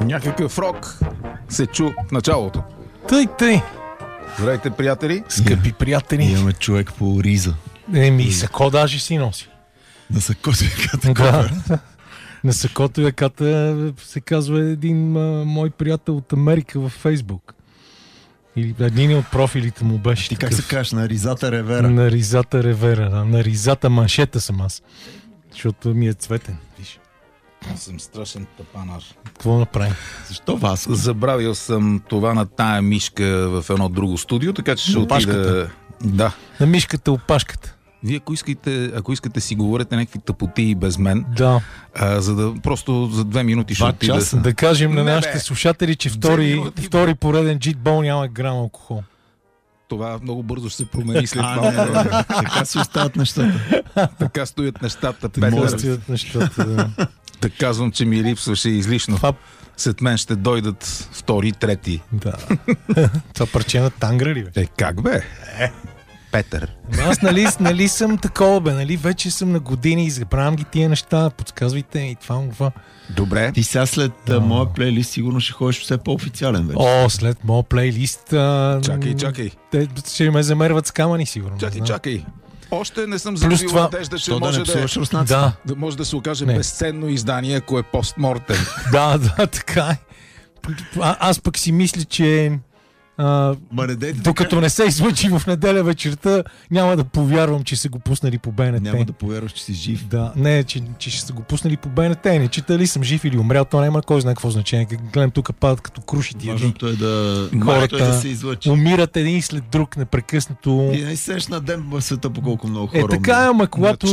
Някакъв рок се чу в началото. Тъй. Здравейте, приятели. Скъпи приятели. Имаме човек по риза. Сако даже си носи. На сакото яката. На сакото яката се казва един мой приятел от Америка във Фейсбук. Или един от профилите му беше. Ти такъв. как се кажеш? На Ризата Ревера. На Ризата Ревера, да. На Ризата маншета съм аз. Защото ми е цветен. Виж. Аз съм страшен тъпанар. Какво направим? Защо Васко? Забравил съм това на тая мишка в едно друго студио, така че ще отида... Да. На мишката опашката. Вие, ако искате си говорите някакви тъпоти и без мен, да. За да просто за 2 минути ще отида. Да кажем на нашите слушатели, че втори пореден джитбол няма грам алкохол. Това много бързо ще се промени след това. Така се остават нещата. Така стоят нещата. Стоят нещата, да. Так казвам, че ми липсваше излишно. След мен ще дойдат втори, трети. Да. Това парче на Тангра ли бе? Как бе? Петър. Аз нали съм такова бе, нали вече съм на години и забравям ги тия неща, подсказвайте и това. Добре. Ти сега след моя плейлист сигурно ще ходиш все по-официален вече. След моя плейлист... Чакай. Те ще ме замерват с камъни сигурно. Чакай. Още не съм загубил надежда, че може да може да се окаже безценно издание, ако е постмортем. Да, така е. Аз пък си мисля, че докато не се излъчи в неделя вечерта, няма да повярвам, че са го пуснали по БНТ. Няма да повярваш, че си жив. Да, не, че ще са го пуснали по БНТ. Не чита ли съм жив или умрял, то няма кой знае какво значение. Гледам тук падат като круши тия. Важното е хората да се излъчи. Умират един след друг непрекъснато. И най-сещ на ден в света по колко много хора. Така е, ама когато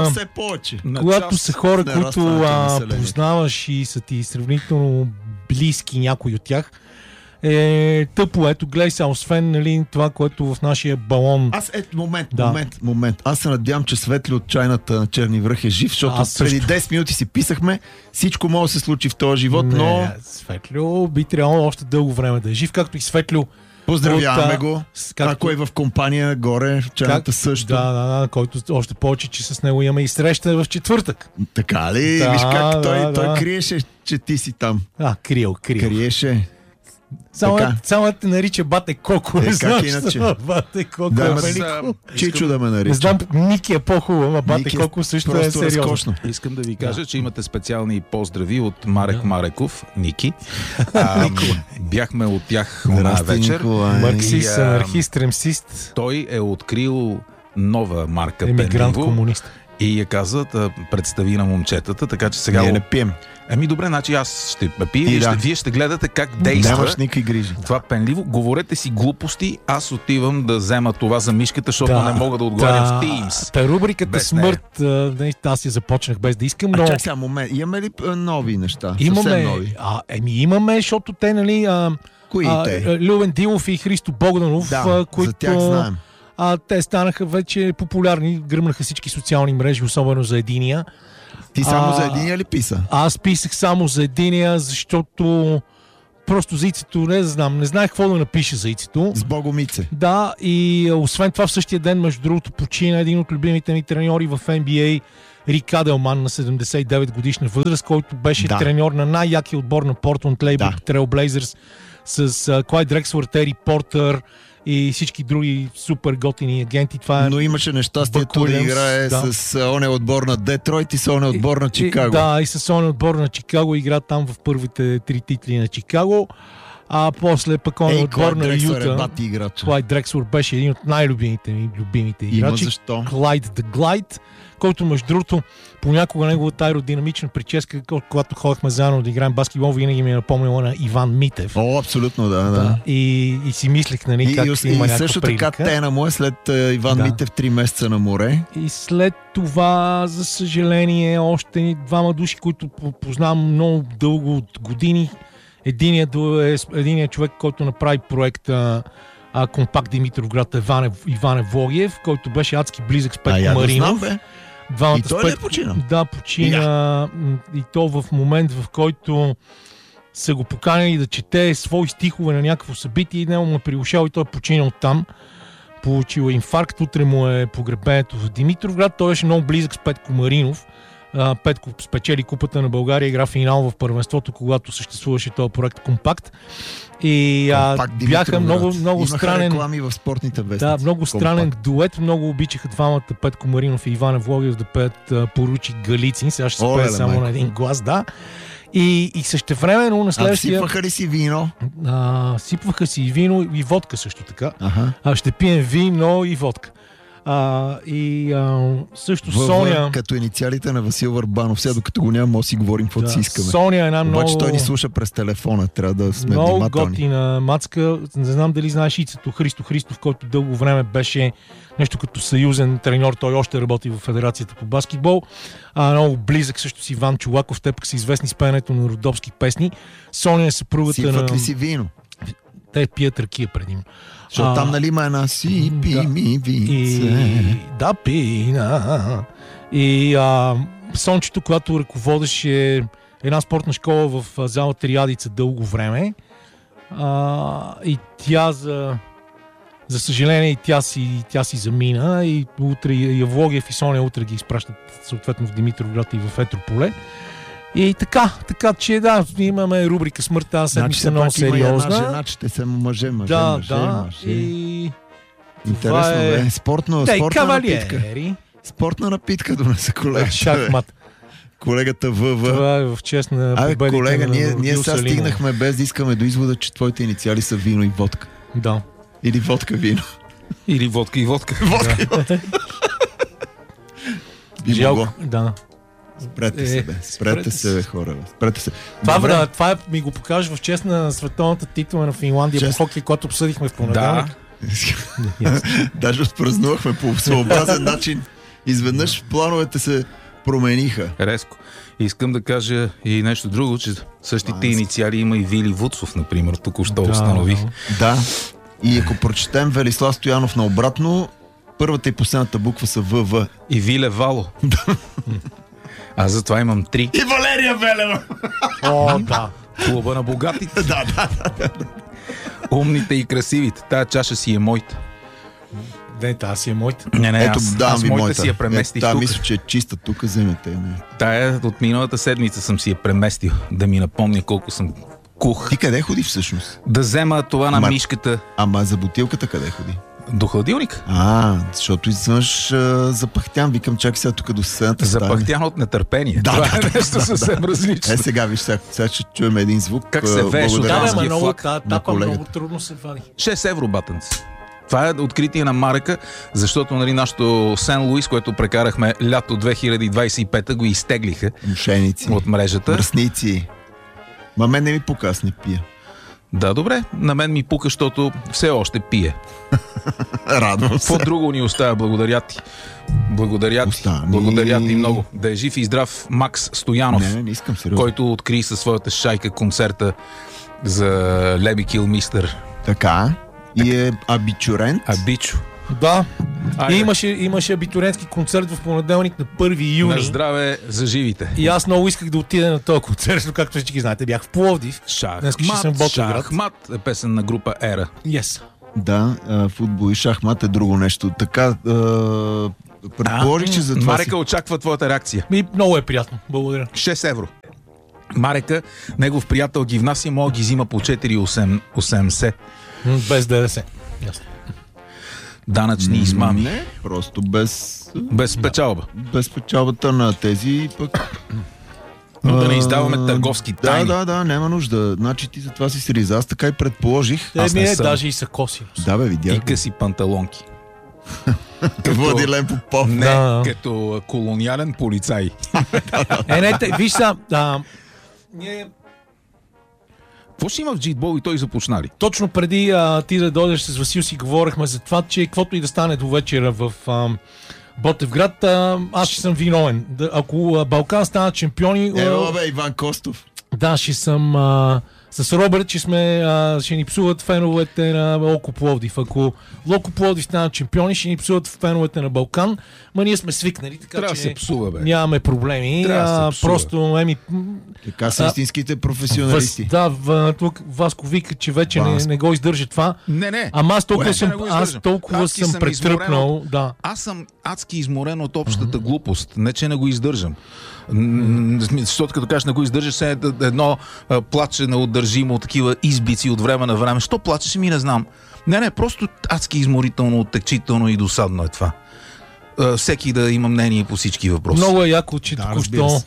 са хора, които познаваш и са ти сравнително близки някой от тях, тъпо. Ето, гледай сега, освен това, което в нашия балон... Момент. Аз се надявам, че Светли от чайната на Черни връх е жив, защото преди 10 минути си писахме, всичко може да се случи в този живот, но... Светлио би трябвало още дълго време да е жив, както и Светлио. Поздравяваме го. Ако е в компания горе, в чайната също. Да, който още повече, че с него имаме и среща в четвъртък. Така ли? Виж как той криеше, че ти си там. Крил. Криеше. Само те нарича Бате Коко. Не знам, иначе. Бате Коко е велико. Чичо да ме нарича. Не знам, Ники е по-хубаво, а Бате Коко също е сериозно. Искам да ви кажа, че имате специални поздрави от Марек Мареков, Ники. Бяхме от тях една вечер. Марксист, анархист, ремсист. Той е открил нова марка емигрант комунист. И я каза да представи на момчетата, така че сега... Ние не пием. Добре, значи аз ще пия, вие ще гледате как действа. Нямаш никакви грижи. Това пенливо. Говорете си глупости, аз отивам да взема това за мишката, защото не мога да отговарям в Teams. Рубриката Смърт, аз я започнах без да искам, но... Чак сега момент, имаме ли нови неща? Имаме, имаме, защото те, кои те? Любен Дилов и Христо Богданов, които... за тях знаем. Те станаха вече популярни, гръмнаха всички социални мрежи, особено за единия. Ти само за единия ли писа? Аз писах само за единия, защото просто за ицето не знаех какво да напиша за ицето. С Богомице. Да, и освен това в същия ден, между другото, почина един от любимите ми треньори в NBA, Рик Аделман на 79 годишна възраст, който беше треньор на най-якия отбор на Портленд Трейл Блейзърс с Клайд Дрексър, Тери Портър и всички други супер готини агенти. Но имаше нещастието да играе с оне отбор на Детройт и с оне отбор на Чикаго. И с оне отбор на Чикаго игра там в първите 3 титли на Чикаго. А после пък оне отбор на Юта. Клайд Дрексър беше един от най-любимите играчи. Защо? Клайд The Glide, който между другото понякога неговата аеродинамична прическа, когато ходихме заедно да играем баскетбол, винаги ми е напомнила на Иван Митев. Абсолютно, да. И си мислех, как има някаква и също така тена му е след Иван Митев 3 месеца на море. И след това, за съжаление, още двама души, които познавам много дълго от години. Единият човек, който направи проекта Компакт Димитровград, Иван Евлогиев, който беше адски близък с Петко Маринов. И той не почина? Да, почина. И то в момент, в който са го поканили да чете свои стихове на някакво събитие и него му е прилушал и той е починал там. Получил инфаркт, утре му е погребението в Димитровград. Той беше много близък с Петко Маринов. Петко спечели Купата на България, игра финал в първенството, когато съществуваше този проект Компакт. И бяха много странен. Реклами в спортните вестници. Да, много странен дует. Много обичаха двамата, Петко Маринов и Иван Евлогиев, да пеят Поручик Галицин. Сега ще се пее само на един глас, да. И същевременно на следващия... Сипваха ли си вино? Сипваха си и вино и водка също така. Ага. Ще пием вино и водка. Също Соня... Като инициалите на Васил Върбанов. Сега докато го няма, може да си говорим каквото си искаме. Соня е една много... Обаче той ни слуша през телефона. Трябва да сме много внимателни. готина мацка. Не знам дали знаеш Ицето Христо Христов, който дълго време беше нещо като съюзен треньор. Той още работи в Федерацията по баскетбол. Много близък също с Иван Чолаков. Те пък са известни с пеенето на родопски песни. Соня е съпругата на... Сипват ли си вино? Те пият ракия преди му. Защото там нали има една сипи ми вице. Да, пина. И Сончето, когато ръководеше една спортна школа в залата Риадица дълго време, и тя за съжаление тя си замина, и утре Явлогиев и Соня утре ги изпращат съответно в Димитровград и в Етрополе. И така че да, имаме рубрика Смърт тази седмица, много сериозна. Жена, ще се мъже. И интересно бе. Спортна напитка. Спортна напитка донесе колегата. Шахмат. Колегата ВВ. Това е в чест на победите. Колега, ние сега стигнахме без да искаме до извода, че твоите инициали са вино и водка. Да. Или водка вино. Или водка и водка. Жалко, да. Спрете се, бе, хора. Спрете се. Това ми го покажа в чест на световната титла на Финландия по хокей, която обсъдихме в понеделник. Да. Даже отпразнувахме по своеобразен начин. Изведнъж плановете се промениха. Резко. Искам да кажа и нещо друго, че същите инициали има и Вили Вуцов, например. Току-що установих. Да. И ако прочетем Велислав Стоянов наобратно, първата и последната буква са ВВ. И Виле Вало. Аз затова имам 3. И Валерия Велева. О, да. Клуба на богатите. Да. Умните и красивите. Тая чаша си е моята. Не, тази си е моята. Не, ето, аз моята си я преместих тук. Мисля, че е чиста тук, вземете. Тая от миналата седмица съм си я преместил, да ми напомня колко съм кух. Ти къде ходи всъщност? Да взема това на мишката. Ама за бутилката къде ходи? До хладилника. Защото извънш запахтян. Викам, чакай сега тук до съседната стая. Запахтян от нетърпение. Това е нещо съвсем различно. Сега виж, сега ще чуем един звук. Как се вееш от данския флаг на колегата. Много трудно се вади. 6 евро, батънци. Това е откритие на Марека, защото нашото Сен Луис, което прекарахме лято 2025, го изтеглиха. Мошеници. От мрежата. Мръсници. Мен не ми пука, аз не пия. Да, добре. На мен ми пука, защото все още пие. Радвам се. Какво друго ни оставя? Благодаря ти. Благодаря ти много. Да е жив и здрав Макс Стоянов, не искам сериозно, който откри със своята шайка концерта за Леби Килмистър. Така. И е абитурент. Абичо. Да. Имаше абитурентски концерт в понеделник на 1 юни. На здраве за живите. И аз много исках да отида на този концерт, но както всички знаете, бях в Пловдив. Шахмат е песен на група Ера. Yes. Да, футбол и шахмат е друго нещо. Така, предположих, че за това Марека очаква твоята реакция. Много е приятно. Благодаря. 6 евро. Марека, негов приятел ги внася, мога ги взима по 4,80. Без ДДС. Ясно. Данъчни измами. Не, просто без печалба. Без печалбата на тези пък. Но да не издаваме търговски тайни. Да, няма нужда. Значи ти за това си сриза. Аз така и предположих. Даже и са коси. Да, бе, видях. И къси панталонки. Владилен Попов. Не, като колониален полицай. Виж са, ние... Какво ще има в джитбол и той започна ли? Точно преди ти да дойдеш с Васил си говорихме за това, че каквото и да стане до вечера в Ботевград, аз ще съм виновен. Ако Балкан станат шампиони... Иван Костов. Да, ще съм с Робърт, че ще ни псуват феновете на Локо Пловдив. Ако Локо Пловдив станат шампиони, ще ни псуват феновете на Балкан. Ма ние сме свикнали, така трябва че се псува, бе. нямаме проблеми. Просто Така са истинските професионалисти. тук Васко вика, че вече не го издържа това. Не. Ама аз толкова съм претръпнал. Да. Аз съм адски изморен от общата глупост. Не, че не го издържам. Защото като кажеш не го издържаш, едно плаче неудържимо, такива избици от време на време. Що плачеш, ми не знам. Не, просто адски изморително, оттекчително и досадно е това. Всеки да има мнение по всички въпроси. Много е яко, че току-що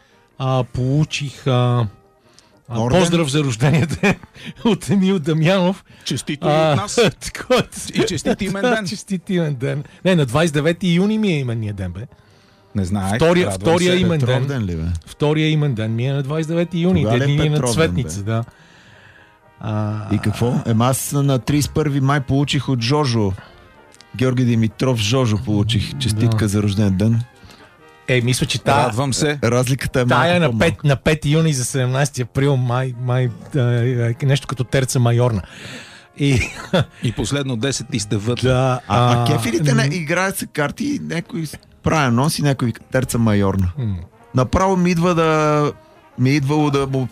получих поздрав за рождения ден от Емил Дамянов. Честито и от нас. И честит имен ден. Честит имен ден. Не, на 29 юни ми е именния ден, бе. Не знаех. Втория имен ден. Ли, бе? Втория имен ден ми е на 29 юни. Те дни на цветница, да. И какво? Аз на 31 май получих от Жожо. Георги Димитров Жожо получих честитка за рожден ден. Мисля, че радвам се. Разликата е тая на 5 юни за 17 април май нещо като терца майорна. И последно 10 ти сте вътре. Да, кефилите не играят се карти, някой прави анонс и някой вика терца майорна. Направо ми идвало да му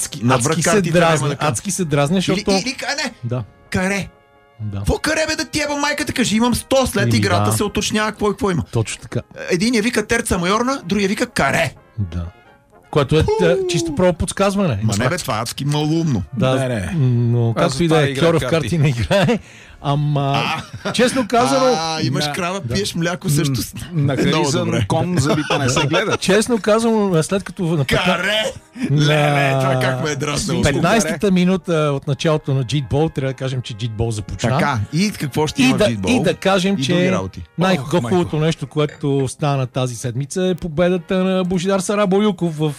адски се дразни, защото... Или да. Каре. Да. Какво каре, бе, да ти еба майката? Кажи, имам 100, след играта се уточнява какво има. Точно така. Единия вика терца майорна, другия вика каре. Да. Което е чисто право подсказване. Ма не бе, това е адски малумно. Да, но както и да е, Кьоров карти не играе. Ама, честно казано... имаш крава, пиеш мляко също. Нахаризан кон, забита не се гледа. Честно казано, след като... Каре! Леле, това как ме е драснало. 15-та минута от началото на Джитбол, трябва да кажем, че Джитбол започна. Така, и какво ще има в Джитбол? И да кажем, че най-хубавото нещо, което стана тази седмица е победата на Божидар Сарабоюков в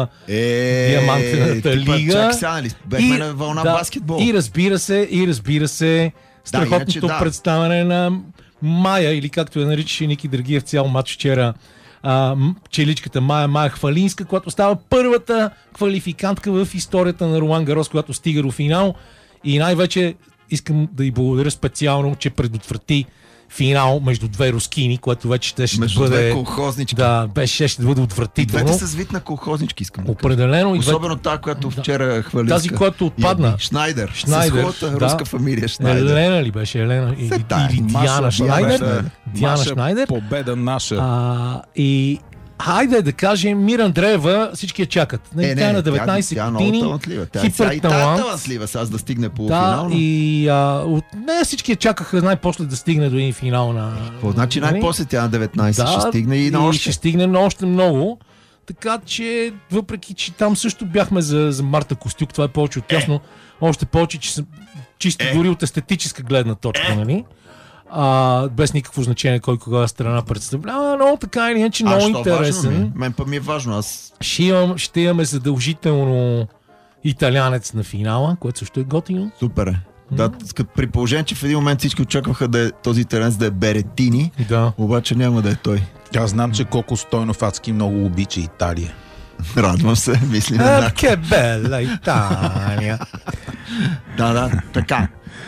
Диамантената лига. Чакай сега, нали? Бехме на вълна баскетбол. И разбира се, страхотното представяне на Мая, или както я наричаше Ники Драгиев цял матч вчера, челичката Мая Хвалинска, която става първата квалификантка в историята на Ролан Гарос, която стига до финал. И най-вече искам да й благодаря специално, че предотврати финал между две рускини, което вече ще бъде... Между две колхознички. Да, ще бъде отвратително. Двете с вид на колхознички, искам да кажа. Определено. Особено тази, която вчера Хвалинска. Тази, която отпадна. Шнайдер. С хубавата руска фамилия Шнайдер. Елена ли беше? Елена или Диана Шнайдер? Диана Шнайдер. Победа наша. И хайде да кажем, Мира Андреева всички я чакат. Тя е на 19 години. Хиперталант. Тя е талантлива, сега да стигне полуфинал. Да, и не всички я чакаха най-после да стигне до един финал на... Значи най-после тя на 19 ще стигне и на още. Ще стигне на още много. Така че, въпреки че там също бяхме за Марта Костюк, това е повече от ясно. Още повече, че съм чисто дори от естетическа гледна точка, нали? Без никакво значение кой кога страна представлява, но така или иначе много интересен. Мен па ми е важно. Ще имаме задължително италянец на финала, което също е готино. Супер е. Да, при положение, че в един момент всички очакваха този италянец да е Беретини, обаче няма да е той. Аз знам, че Коко Стойнов адски много обича Италия. Радвам се, мислим. Ке бела Италия. Да, така.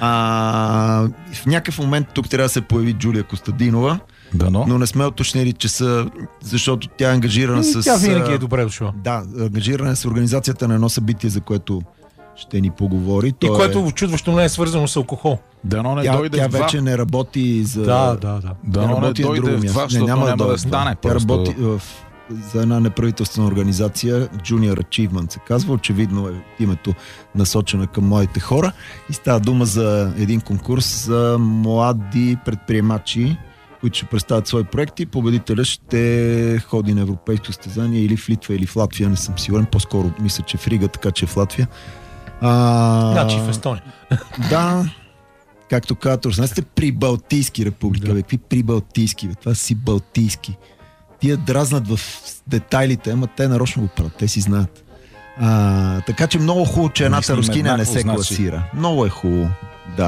В някакъв момент тук трябва да се появи Джулия Костадинова, но не сме уточнили часа, защото тя е ангажирана с... Тя винаги е добре дошла. Да, ангажирана е с организацията на едно събитие, за което ще ни поговори. И което очудващо не е свързано с алкохол. Дано не дойде тя вече не работи за... Да. Дано не дойде в това, защото няма да стане. Тя работи за една неправителствена организация, Junior Achievement се казва, очевидно е името насочено към младите хора и става дума за един конкурс за млади предприемачи, които ще представят свои проекти. Победителят ще ходи на европейско състезание или в Литва, или в Латвия, не съм сигурен, по-скоро мисля, че в Рига, така че в Латвия. Значи в Естония. Да, както казват руснаците, прибалтийски република. Да. Какви прибалтийски? Това си балтийски. Тия дразнат в детайлите, ама те нарочно го правят, те си знаят. Така че много хубаво, че едната рускина не се класира. Много е хубаво, да.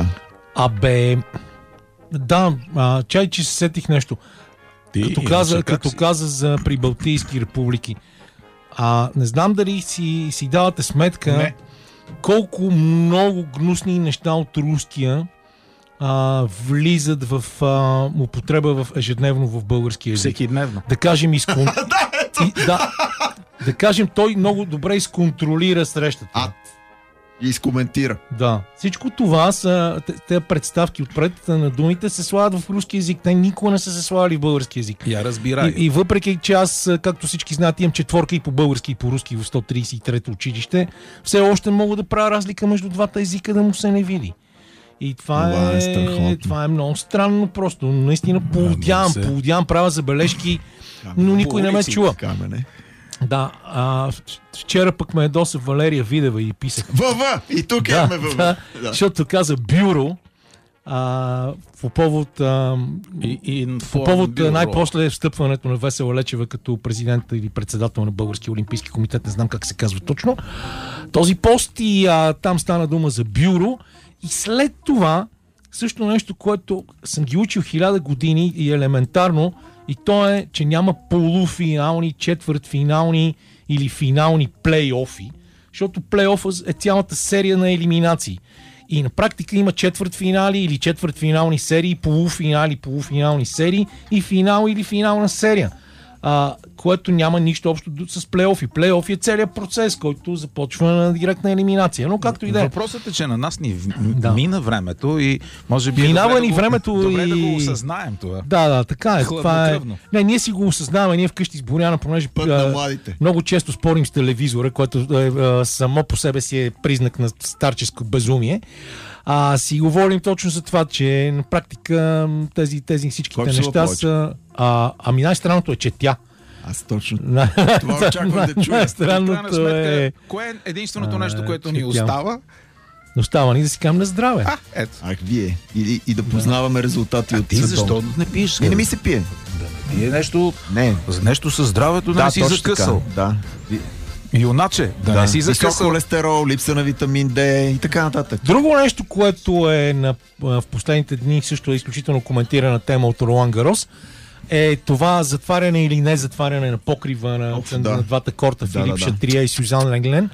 Чай, че се сетих нещо. Като каза за прибалтийски републики. Не знам дали си давате сметка, колко много гнусни неща от руския влизат в употреба ежедневно в българския език. Всеки дневно. Да кажем, да кажем, той много добре изконтролира срещата. И изкоментира. Да. Всичко това са тези представки отпред на думите се слагат в руски език. Те никога не са се слагали в български език. Я разбирай. И въпреки, че аз, както всички знаят, имам четворка и по български, и по руски в 133-то училище, все още мога да правя разлика между двата езика, да му се не види. И това е много странно просто. Наистина поводявам, правя забележки, но никой не ме чува. Да, вчера пък ме ядоса Валерия Видева и писах. И тук имаме ВВ. Да. Защото каза бюро по повод най-после встъпването на Весела Лечева като президент или председател на Българския олимпийски комитет, не знам как се казва точно. Този пост и там стана дума за бюро и след това също нещо, което съм ги учил 1000 години и елементарно, и то е, че няма полуфинални, четвъртфинални или финални плейофи, защото плейофа е цялата серия на елиминации. И на практика има четвъртфинали или четвъртфинални серии, полуфинални серии и финал или финална серия, което няма нищо общо с плейофи. Плейофи е целият процес, който започва на директна елиминация. Но както и да е. Въпросът е, че на нас ни мина времето и може би минава ни времето добре и... да го осъзнаем това. Да, така е. Това е. Не, ние си го осъзнаваме, ние вкъщи с Боряна, понеже много често спорим с телевизора, което само по себе си е признак на старческо безумие. Си говорим точно за това, че на практика тези всичките неща са... най-странното е, че тя. Аз точно това очаквам да чуя. Най-странното е... Кое е единственото нещо, което ни остава? Остава ни да си кажем на здраве. Вие. И да познаваме резултати от ти защо не пиеш? Не ми се пие. Да не пие нещо... За нещо със здравето да не си закъсал. Да. Юначе, да не си закъсал. Висок холестерол, липса на витамин D и така нататък. Друго нещо, което е в последните дни също е изключително коментирана тема от Ролан Гарос, е това затваряне или не затваряне на покрива на двата корта Филип Шатрия и Сюзан Ленглен.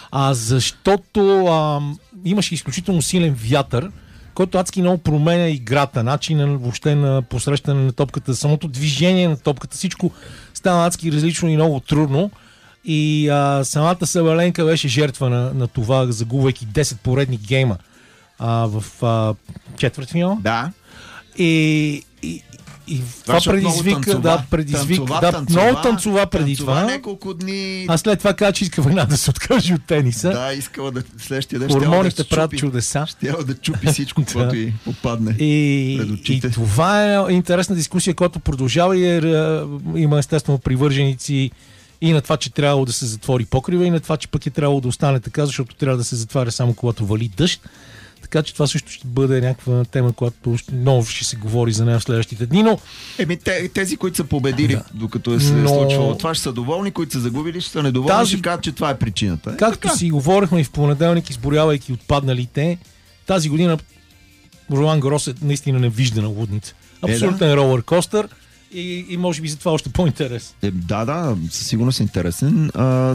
Защото имаше изключително силен вятър, който адски много променя играта, начина въобще на посрещане на топката, самото движение на топката, всичко стана адски различно и много трудно. И самата Сабаленка беше жертва на това, загубвайки 10 поредни гейма в четвъртфинал. Да. И това предизвика много танцова преди това. Няколко дни. А след това каза, че иска веднага да се откаже от тениса. Да, искала да следващия ден хормоните правят чудеса. Щяла да чупи всичко, което й попадне пред очите. И това е интересна дискусия, която продължава и има естествено привърженици и на това, че трябвало да се затвори покрива, и на това, че пък е трябвало да остане така, защото трябва да се затваря само когато вали дъжд. Така че това също ще бъде някаква тема, която много ще се говори за нея в следващите дни, но... Тези, които са победили, докато се е случвало това, ще са доволни, които са загубили, ще са недоволни, ще кажат, че това е причината. Както си говорихме и в понеделник, изборявайки отпадналите, тази година Ролан Гарос е наистина невиждана лудница. Абсолютен ролър костър и може би за това още по-интересен. Със сигурност е интересен.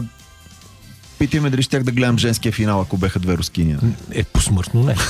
Питаме дали щях да гледам женския финал, ако беха две рускиня. Посмъртно не.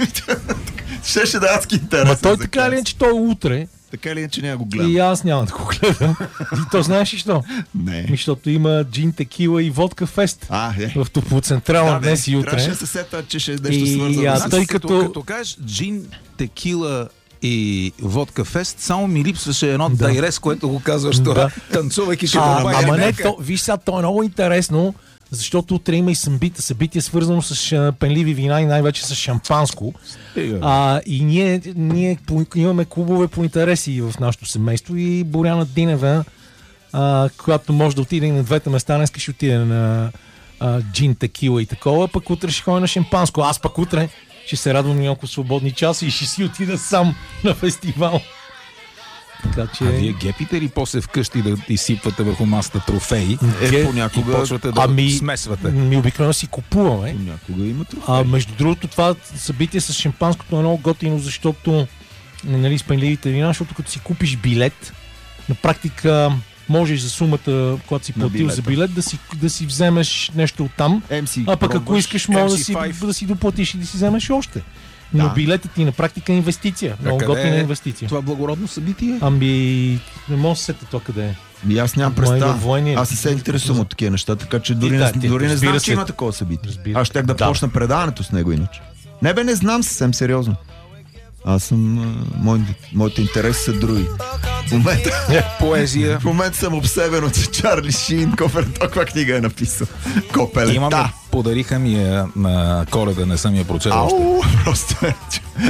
Щеше да адски интересен. Ма той така ли е, че той е утре. Така ли е, че няма го гледам. И аз няма да го гледам. И то знаеш ли що? Не. Защото има джин, текила и водка фест. В Топоцентрална днес и утре. Трябваше да се сета, че ще е нещо свързано. Тъй като кажеш джин, текила и водка фест, само ми липсваше едно дайрес, което го казваш това, танцувайки като виж сега, то е много интересно, защото утре има и събитие свързано с пенливи вина и най-вече с шампанско. И ние имаме клубове по интереси в нашото семейство и Боряна Динева, която може да отиде и на двете места, днес ще отиде на джин, текила и такова, пък утре ще ходи на шампанско. Аз пък утре ще се радвам няколко свободни часа и ще си отида сам на фестивал. Така, че... вие гепите ли после вкъщи да изсипвате върху масата трофеи? Понякога и почвате да смесвате. Обикновено си купуваме. Понякога има трофеи. Между другото, това събитие с шампанското е много готино, защото с пенливите вина, защото като си купиш билет, на практика можеш за сумата, когато си платил за билет, да си вземеш нещо оттам. А пък ако искаш, може да си доплатиш и да си вземеш още. Но билетът ти на практика е инвестиция. Много готина инвестиция. Това благородно събитие? Ами, не мога да се сета това къде е. Аз нямам представа. Аз не се интересувам от такива неща, така че дори не знам, че има такова събитие. Аз щях да почна предаването с него иначе. Не знам съвсем сериозно. Аз съм... Моите интереси са други. В момента... Поезия. В момента съм обсебен от Чарли Шин. Каква книга е написал? Копелета. Имаме, подариха ми я на Коледа, не съм я прочел още. Просто е.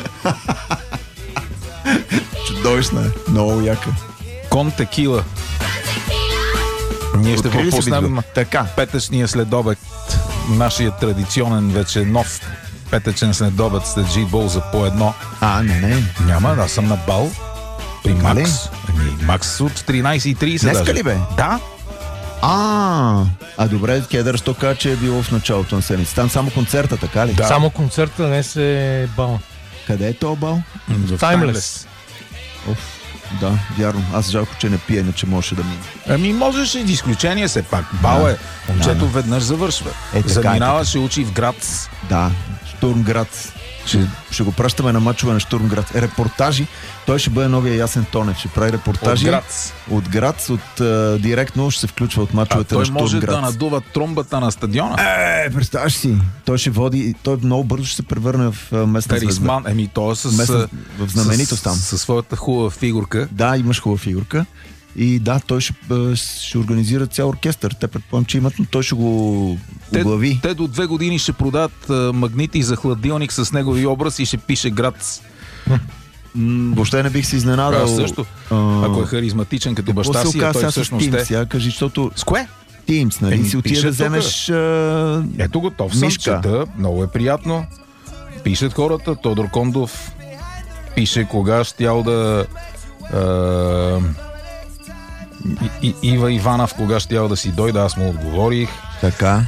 Чудовищна е. Много яка. Кон Текила. Ние ще пропуснем петъчния следобед. Нашия традиционен вече нов петъчен следобед с G-Ball за по едно. Не. Няма, аз съм на бал при Макс. Макс от 13:30. Днеска ли бе? Да. Добре, Кедър то каза, че е било в началото на седмица. Там само концерта, така ли? Да. Само концерта, не се бал. Къде е то бал? В Timeless. Да, вярно. Аз жалко, че не пия, иначе можеше да мине. Можеш и изключение все пак. Бал е. Момчето веднъж завършва. Заминава, ще учи в Грац. Да, Штурмграц. Ще го пращаме на мачове на Штурмграц. Репортажи. Той ще бъде новия Ясен Тонев. Ще прави репортажи от Грац. Директно ще се включва от мачовете на Штурмграц. Той може да надува тромбата на стадиона. Представяш си. Той ще води. Той много бързо ще се превърне в местна звезда. Той е в знаменитост там. Със своята хубава фигурка. Да, имаш хубава фигурка. И да, той ще организира цял оркестър. Те предполагам, че имат, но той ще го оглави. Те до 2 години ще продават магнити за хладилник с негови образ и ще пише Грац. Въобще не бих се изненадал. Също. Ако е харизматичен като баща си, той всъщност е. Сега кажи, защото... С кое? Teams, нали? Си отида да вземеш Ето готов съм, чета. Много е приятно. Пишат хората. Тодор Кондов пише кога щял да... Ива Иванов кога щял да си дойде, аз му отговорих. Така.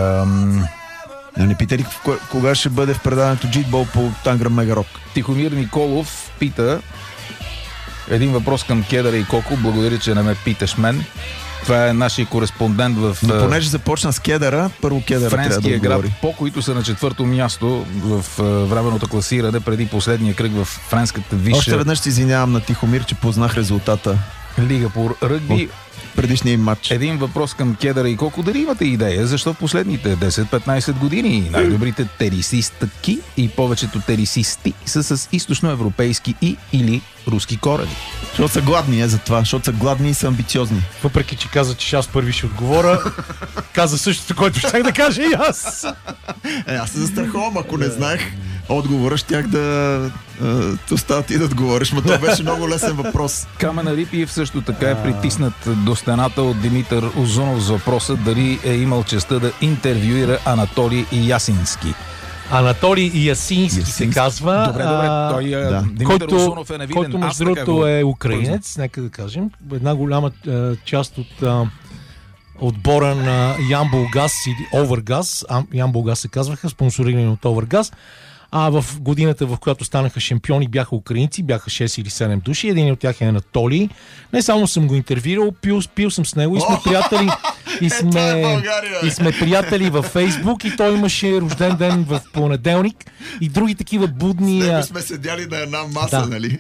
Не пита ли кога ще бъде в предаването G-Ball по Танграм Мегарок? Тихомир Николов пита един въпрос към Кедъра и Коко. Благодаря, че не ме питаш мен. Това е нашия кореспондент в... Но понеже започна с Кедъра, първо Кедъра трябва да отговори. Френския град По, които са на 4-то място в временното класиране преди последния кръг в френската висша... Още веднъж се извинявам на Тихомир, че познах резултата. Лига по ръгби. Предишния матч. Един въпрос към Кедъра и Коко. Дали имате идея, защо в последните 10-15 години най-добрите тенисистки и повечето тенисисти са с източноевропейски или руски корени? Защото са гладни, за това. Защото са гладни и са амбициозни. Въпреки, че каза, че аз първи ще отговоря, каза същото, което щях да кажа и аз. Аз се застраховам, ако не знаех отговора, щях да остава ти да отговориш, но това беше много лесен въпрос. Камен Арипиев също така е притиснат до стената от Димитър Озунов за въпроса дали е имал честта да интервюира Анатолий Ясински. Анатолий Ясински се казва. Добре. Той Димитър Озунов е невиден. Който между другото е украинец, нека да кажем. Една голяма част от отбора на Ямболгаз или Овергаз. Ямболгаз се казваха, спонсорирани от Овергаз. В годината, в която станаха шампиони, бяха украинци, бяха 6 или 7 души. Един от тях е Анатолий. Не само съм го интервюирал, пил съм с него и сме приятели. И сме приятели във Фейсбук и той имаше рожден ден в понеделник и други такива будни... С него сме седяли на една маса, нали?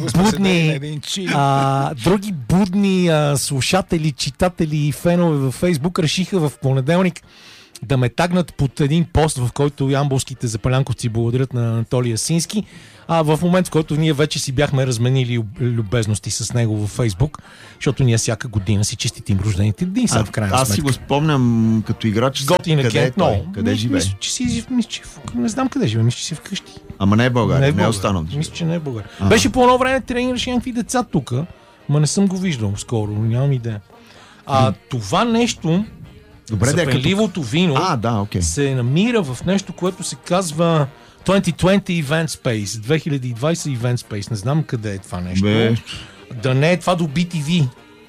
Други будни слушатели, читатели и фенове във Фейсбук решиха в понеделник да ме тагнат под един пост, в който ямболските запалянковци благодарят на Анатолий Ясински. В момент, в който ние вече си бяхме разменили любезности с него във Фейсбук, защото ние всяка година си честитим рождените дни. Аз си го спомням като играч. Къде е той? Къде живее? Не знам къде живее, мисля, че си вкъщи. Ама не е България, не е останал. Мисля, че не е България. Беше по едно време тренираше някакви деца тук, ма не съм го виждал скоро, нямам идея. Това нещо... Запенливото вино се намира в нещо, което се казва 2020 Event Space, 2020 Event Space. Не знам къде е това нещо. Да не е това до BTV.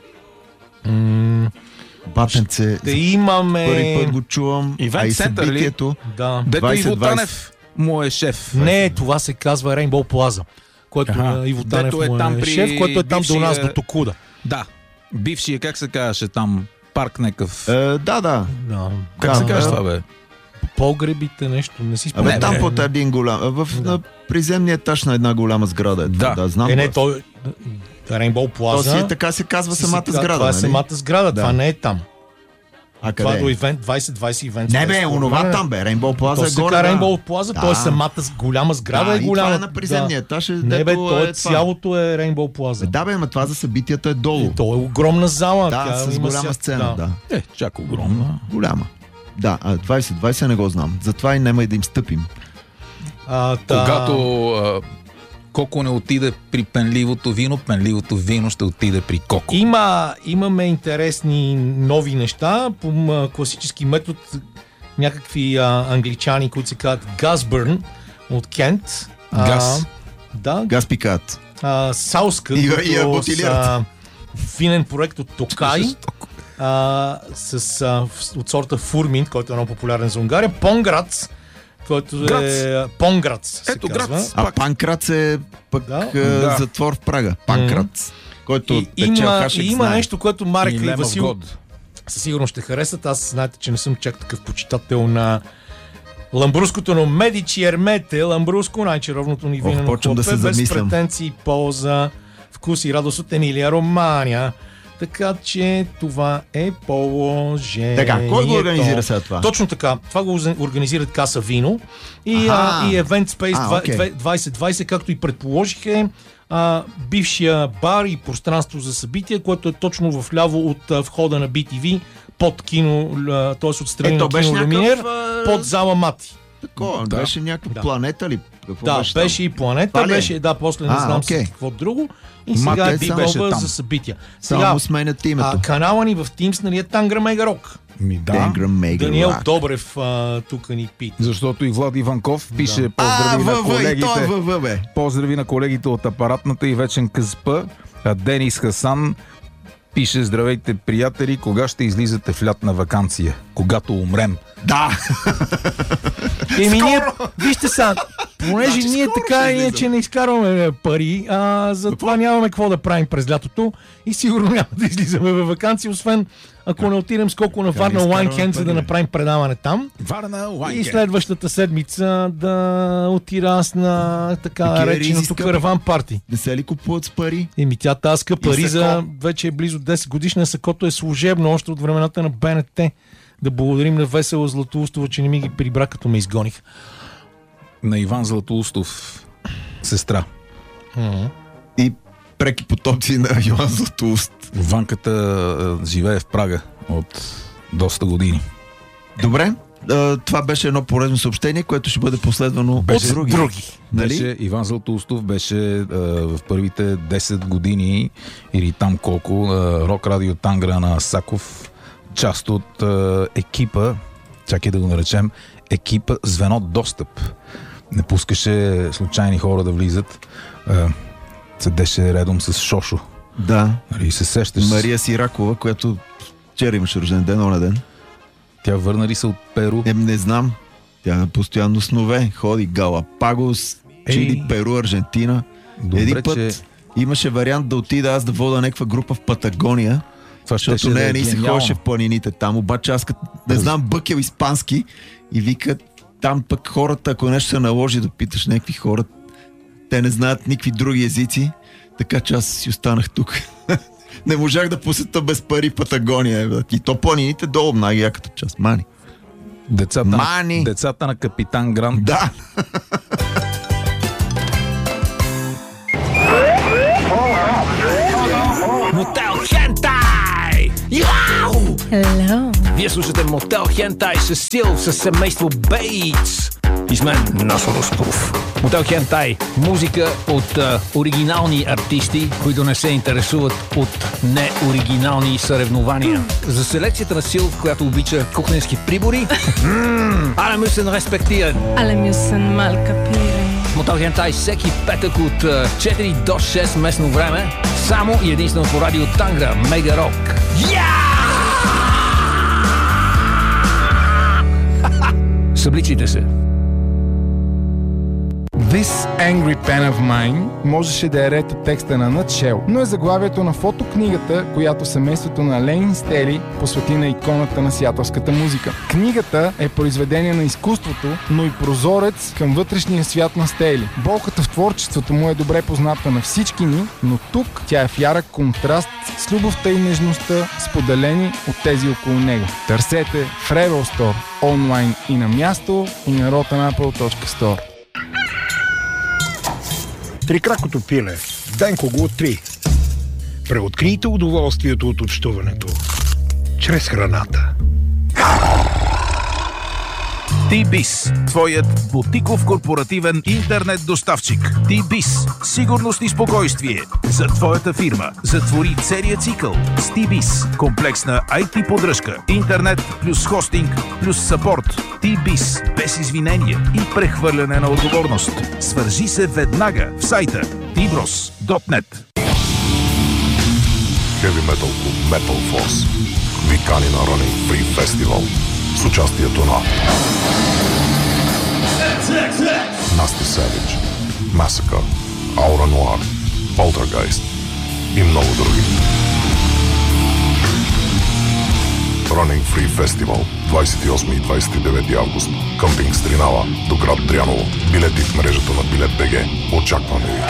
Батенце. Да имаме... Първи път го чувам. Event събитието. Да. Дето Иво Танев му е шеф. Не, това се казва Rainbow Plaza, което Иво Танев му е шеф, което е там до нас, до Токуда. Да. Бившия, как се казваше там? Парк некъв. Да. Как се казва това, бе? Погребите, нещо, не си спомням. Там под един голям... На приземния етаж на една голяма сграда. Да, знам. Той... Рейнбоу Плаза. Така се казва самата сграда. Това е самата сграда, това не е там. А това къде? До Event 2020 Event. Не бе, онова там бе, Рейнбоу Плаза е горе. Рейнбоу Плаза, той е самата голяма сграда и голяма. Това е на приземния етаж. Не бе, цялото е Рейнбоу Плаза. Да бе, ама това за събитията е долу. То е огромна зала. Да, с голяма сцена, да. Чак огромна. Голяма. Да, 2020 не го знам. Затова и няма и да им стъпим. Когато Коко не отиде при пенливото вино ще отиде при Коко. Имаме интересни нови неща по класически метод. Някакви англичани, които се казват Газбърн от Кент. Газ. Да. Газ пикат. Сауска, винен проект от Токай. От сорта Фурмин, който е много популярен за Унгария. Понграц, който е Понграц. Ето Грац. А Панкрац е пък затвор в Прага. Панкрац, който тече в Хашек. Има нещо, което Марек и Васил със сигурност ще харесат. Аз знаете, че не съм чак такъв почитател на ламбруското, но Медичи Ермете, ламбруско, най-чаровното ни винено хлопе, без претенции, полза, вкус и радост от Емилия Романя. Така че това е положението. Така, кой го организира сега това? Точно така. Това го организират Каса Вино и Event Space 2020, както и предположих бившия бар и пространство за събития, което е точно вляво от входа на BTV, под кино, т.е. от страни на кино Люминер, под зала Мати. Такова, беше някаква планета ли? Какво беше и планета, беше, после не знам си какво друго. И сега беше за събития. Само сменят името. Канала ни в Teams, нали е Тангра Мегарок. Даниел Добрев тук ни пита. Защото и Влад Иванков пише поздрави на колегите. Поздрави на колегите от апаратната и вечен КСП. Денис Хасан пише: здравейте, приятели, кога ще излизате в лятна ваканция? Когато умрем. Да! Вижте са, понеже ние така иначе не изкарваме пари, затова нямаме какво да правим през лятото и сигурно няма да излизаме във ваканция, освен ако не отидем скоко на Варна Уайнкенд, за да направим предаване там. И следващата седмица да отида аз на така реченото караван парти. Не се ли купуват с пари? Тя таска пари за вече е близо 10 годишна, сакото е служебно още от времената на БНТ. Да благодарим на Весела Златоустова, че не ми ги прибра, като ме изгоних. На Иван Златоустов сестра. И преки потомци на Йоан Златоуст. Ванката живее в Прага от доста години. Добре, това беше едно полезно съобщение, което ще бъде последвано от други. Нали? Иван Златоустов беше в първите 10 години или там колко Рок Радио Тангра на Саков, част от екипа, чакай да го наречем, екипа Звено Достъп. Не пускаше случайни хора да влизат. Седеше редом с Шошо. Да. Нали, се сещаш. Мария Сиракова, която вчера имаше рожден ден, оня ден. Тя върна ли се от Перу? Не знам. Тя постоянно снове. Ходи Галапагос, Чили, Перу, Аржентина. Добре, един път имаше вариант да отида аз да вода някаква група в Патагония. Защото не си ходеше в планините там. Обаче аз не знам бъкел испански и вика там пък хората, ако нещо се наложи да питаш някакви хора, те не знаят никакви други езици, така че аз си останах тук. Не можах да посета без пари Патагония. И то планините долу, най-яката част. Мани. Децата на Капитан Грант. Да! Мотел Хентай! Яу! Hello! Вие слушате Мотел Хентай с Сил, с семейство Бейтс. И с мен Насо Ростов. Мотел Хентай. Музика от оригинални артисти, които не се интересуват от неоригинални съревнования. За селекцията на Сил, която обича кухненски прибори. Alle müssen respektieren. Alle müssen mal kapieren. Мотел Хентай всеки петък от 4 до 6 местно време. Само и единствено по радио Тангра, Мега Рок. Събличите се. This Angry Pen of Mine можеше да е ред от текста на Nutshell, но е заглавието на фотокнигата, която семейството на Ленин Стели посвети на иконата на сиатълската музика. Книгата е произведение на изкуството, но и прозорец към вътрешния свят на Стели. Болката в творчеството му е добре позната на всички ни, но тук тя е в ярък контраст с любовта и нежността, споделени от тези около него. Търсете в Rebel Store онлайн и на място, и на rotanapple.store. Трикракото пиле. Денко го 3. Преоткрийте удоволствието от общуването чрез храната. T-Biz, твоят бутиков корпоративен интернет доставчик. T-Biz, сигурност и спокойствие за твоята фирма. Затвори целия цикъл с T-Biz. Комплексна IT поддръжка, интернет плюс хостинг плюс съпорт. T-Biz, без извинения и прехвърляне на отговорност. Свържи се веднага в сайта tbros.net. Heavy Metal Club Metal Force викани на Running Free Festival с участието на Nasty Savage, Massacre, Aura Noir, Poltergeist и много други. Running Free Festival 28 и 29 август. Къмпинг Стринава до град Дряново. Билети в мрежата на Билет.бг. Очакваме ви.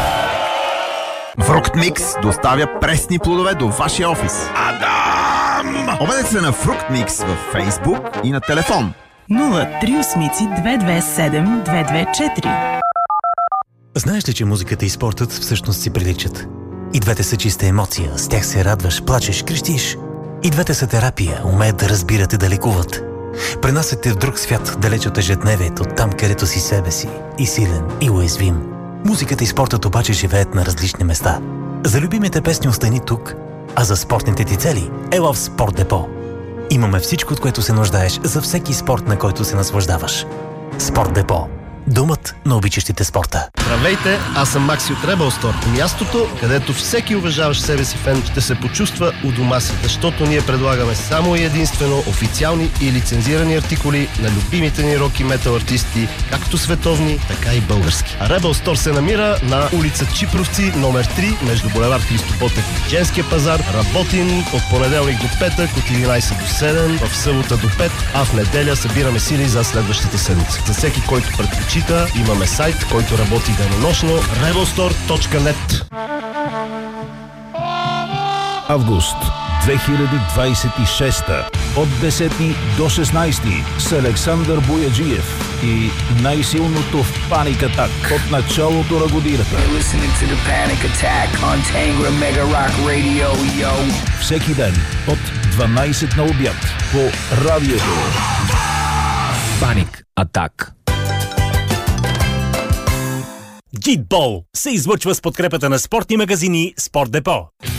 Фрукт Микс доставя пресни плодове до вашия офис. Адам! Обадете се на Фрукт Микс във Фейсбук и на телефон 038-227-224. Знаеш ли, че музиката и спортът всъщност си приличат? И двете са чиста емоция, с тях се радваш, плачеш, крещиш. И двете са терапия, умеят да разбират и да лекуват. Пренасят те в друг свят, далеч от ежедневието, там където си себе си, и силен, и уязвим. Музиката и спортът обаче живеят на различни места. За любимите песни остани тук, а за спортните ти цели ела в Спорт Депо. Имаме всичко, от което се нуждаеш за всеки спорт, на който се наслаждаваш. Спорт Депо. Домът на обичащите спорта. Здравейте, аз съм Макси от Rebel Store. Мястото, където всеки уважаващ себе си фен ще се почувства у дома си, защото ние предлагаме само и единствено официални и лицензирани артикули на любимите ни рок и метал артисти, както световни, така и български. А Rebel Store се намира на улица Чипровци, номер 3, между булевард Христо Ботев и Женския пазар. Работим от понеделник до петък, от 11 до 7, в събота до 5, а в неделя събираме сили за следващата седмица. За всеки, който предпочита, имаме сайт, който работи денонощно rebelstore.net. Август 2026 от 10 до 16 с Александър Бояджиев и най-силното в Panic Attack от началото на годината. Всеки ден от 12 на обяд по радиото. Panic Attack. Гитбол се излъчва с подкрепата на спортни магазини Спорт Депо.